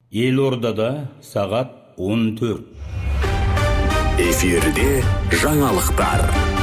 Елордада сағат 14. Эфирде жаңалықтар.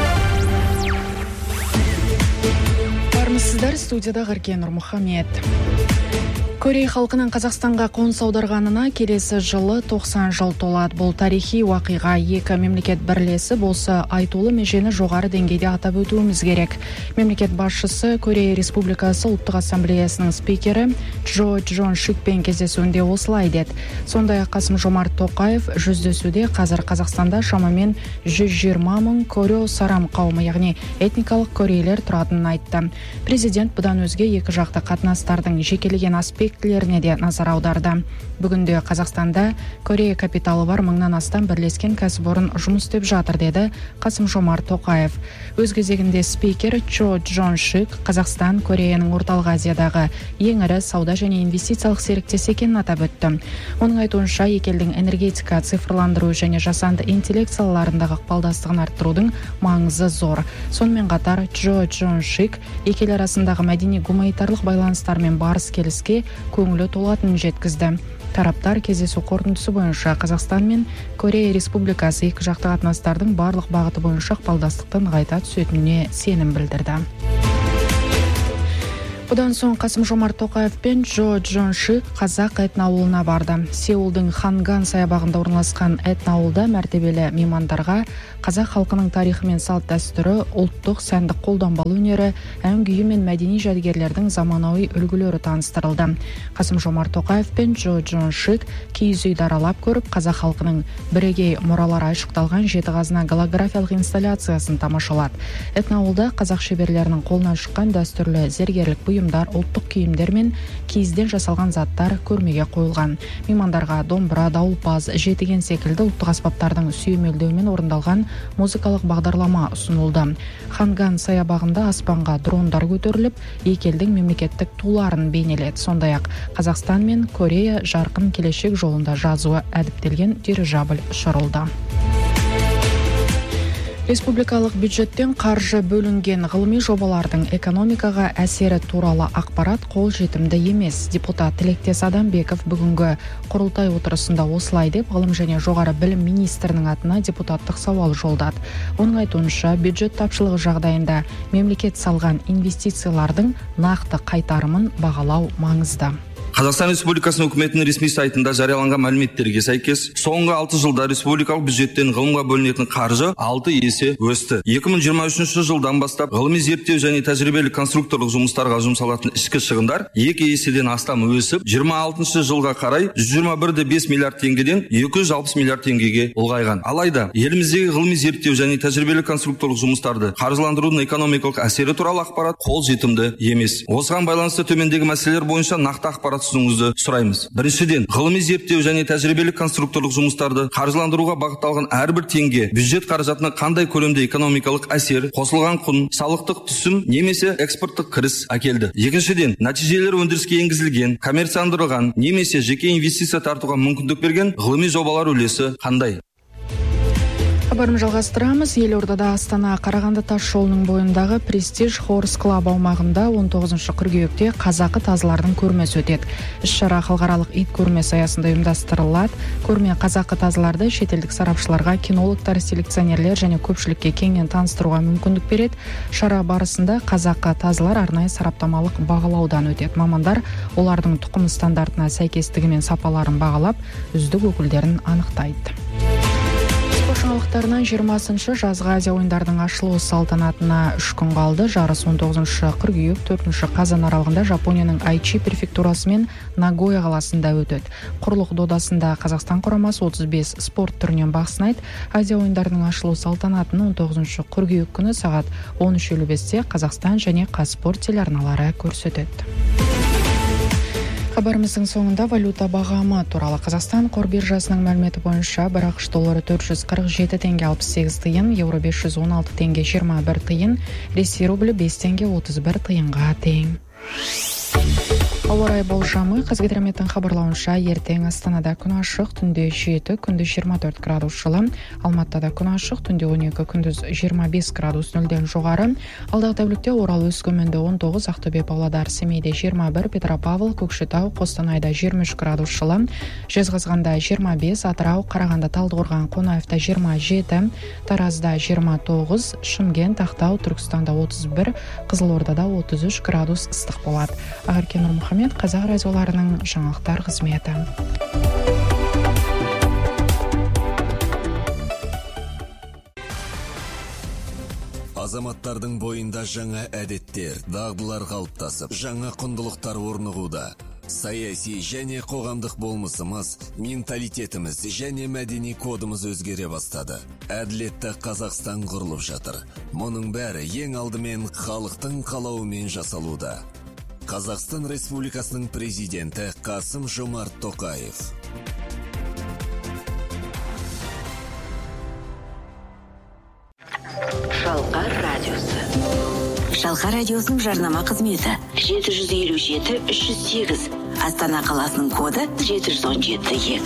Армысыздар, студияда Ғыркен Нұрмұхамед. Корей халқының Қазақстанға қоныс аударғанына келесі жылы 90 жыл толады. Бұл тарихи уақиға. Екі мемлекет бірлесіп осы айтулы межені жоғары деңгейде атап өтуіміз керек. Мемлекет басшысы Корея Республикасы ұлттық ассамблеясының спикері Чо Чжон Шикпен кездесуінде осылай деді. Сондай-ақ Қасым-Жомарт Тоқаев жүздесуде қазір Қазақстанда шамамен 120 мың Корей сарам қауымы, яғни этникалық корейлер тұратынын айтты. Президент бұдан өзге екі жақты қатынастардың жекелеген аспектілеріне де назар аударды. Бүгінде Қазақстанда Корея капиталы бар 1000-нан астам бірлескен кәсіпорын жұмыс істеп жатыр, деді Қасым-Жомарт Тоқаев. Өз кезегінде спикер Чо Чжон Шик Қазақстан Кореяның орталық Азиядағы ең ірі сауда және инвестициялық серіктес екенін атап өтті. Оның айтуынша, екі елдің энергетика, цифрландыру және жасанды интеллект салаларындағы ықпалдастығын арттырудың маңызы зор. Сонымен қатар Чо Чжон Шик екі ел арасындағы мәдени-гуманитарлық байланыстармен барыс келіске көңілі толатынын жеткізді. Тараптар кездесу қорытындысы бойынша Қазақстан мен Корея Республикасы екі жақты қатынастардың барлық бағыты бойынша ықпалдастықты нығайта түсетініне сенім білдірді. Бұдан соң Қасым-Жомарт Тоқаев пен Чо Чжон Шик қазақ этноауылына барды. Сеулдың Ханган саябағында орналасқан этноауылда мәртебелі меймандарға қазақ халқының тарихы мен салт дәстүрі, ұлттық сәндік қолданбалы өнері, ән күйі мен мәдени жәдігерлердің заманауи үлгілері таныстырылды. Қасым-Жомарт Тоқаев пен Чо Чжон Шик киіз үйді аралап көріп, қазақ халқының бірегей мұралары айшықталған жеті қазына голографиялық инсталляциясын тамашалады. Этноауылда қазақ шеберлерінің қолынан шыққан дәстүрлі зергерлік бұйымдар, ұлттық киімдер мен киізден жасалған заттар көрмеге қойылған. Меймандарға домбыра, дауылпаз, жетіген секілді ұлттық аспаптардың сүйемелдеуімен орындалған музыкалық бағдарлама ұсынылды. Ханган саябағында аспанға дрондар көтеріліп, екі елдің мемлекеттік туларын бейнеледі. Сондай-ақ Қазақстан мен Корея жарқын келешек жолында жазуы әдіптелген дирижабль ұшырылды. Республикалық бюджеттен қаржы бөлінген ғылыми жобалардың экономикаға әсері туралы ақпарат қол жетімді емес. Депутат Тілектес Адамбеков бүгінгі құрылтай отырысында осылай деп ғылым және жоғары білім министрінің атына депутаттық сауал жолдады. Оның айтуынша, бюджет тапшылығы жағдайында мемлекет салған инвестициялардың нақты қайтарымын бағалау маңызды. Қазақстан Республикасының үкіметінің ресми сайтында жарияланған мәліметтерге сәйкес, соңғы 6 жылда республикалық бюджеттен ғылымға бөлінетін қаржы 6 есе өсті. 2023 жылдан бастап ғылыми зерттеу және тәжірибелік конструкторлық жұмыстарға жұмсалатын ішкі шығындар 2 еседен астам өсіп, 26 жылға қарай 121,5 миллиард теңгеден 260 миллиард теңгеге ұлғайған. Алайда, еліміздегі ғылыми зерттеу және тәжірибелік конструкторлық жұмыстарды қаржыландырудың экономикалық әсері туралы ақпарат қол жетімді емес. Осыған байланысты төмендегі мәселелер бойынша нақты ақпарат сұраймыз. Біріншіден, ғылыми зерттеу және тәжірибелік конструкторлық жұмыстарды қаржыландыруға бағытталған әрбір теңге бюджет қаражатына қандай көлемде экономикалық әсер, қосылған құн, салықтық түсім немесе экспорттық кіріс әкелді. Екіншіден, нәтижелер өндіріске енгізілген, коммерцияландырылған немесе жеке инвестиция тартуға мүмкіндік берген ғылыми жобалар үлесі қандай? Хабарын жалғастырамыз. Елордада Астана-Қарағанды тас жолының бойындағы Престиж Хорс Клаб аумағында 19 қыркүйекте қазақы тазылардың көрмесі өтеді. Іс-шара халықаралық ит көрмесі аясында ұйымдастырылады. Көрме қазақы тазыларды шетелдік сарапшыларға, кинологтар, селекционерлер және көпшілікке кеңінен таныстыруға мүмкіндік береді. Шара барысында қазақы тазылар арнайы сараптамалық бағалаудан өтеді. Мамандар олардың тұқым стандартына сәйкестігі мен сапаларын бағалап, үздік өкілдерін анықтайды. Жаңалықтарынан 20-шы жазғы Азия ойындарының ашылу салтанатына 3 күн қалды. Жарыс 19 қыркүйек 4 қазан аралығында Жапонияның Айчи префектурасы мен Нагоя қаласында өтеді. Құрлық додасында Қазақстан құрамасы 35 спорт түрінен бақ сынайды. Азия ойындарының ашылу салтанатын 19 қыркүйек күні сағат 13:55-те Қазақстан және Қазспорт телеарналары көрсетеді. Хабарымыздың соңында валюта бағамы туралы. Қазақстан қор биржасының мәліметі бойынша бір ақш доллары 447 теңге 68 тиын, еуро 516 теңге 21 тиын, Ресей рублі 5 теңге 31 тиынға тең. Ауа райы болжамы Қазгидрометтің хабарлауынша ертең Астанада күн ашық, түнде 7, күндіз 24 градус жылы, Алматыда күн ашық, түнде 12, күндіз 25 градус нөлден жоғары. Алдағы тәулікте Орал, Өскеменде 19, Ақтөбе, Павлодар, Семейде 21, Петропавл, Көкшетау, Қостанайда 23 градус жылы, Жезқазғанда 25, Атырау, Қарағанды, Талдықорған, Қонаевта 27, Таразда 29, Шымкент, Ақтау, Түркістанда 31, Қызылордада 33 градус ыстық болады. Ақерке Нұрмұхамед, Қазақ радиоларының жаңалықтар қызметі. Азаматтардың бойында жаңа әдеттер, дағдылар қалыптасып, жаңа құндылықтар орнығуда. Саяси және қоғамдық болмысымыз, менталитетіміз және мәдени кодымыз өзгере бастады. Әділетті Қазақстан құрылып жатыр. Мұның бәрі ең алдымен халықтың қалауымен жасалуда. Қазақстан Республикасының президенті Қасым-Жомарт Тоқаев. Шалқар радиосы. Шалқар радиосының жарнама қызметі 757-308. Астана қаласының коды 717-2.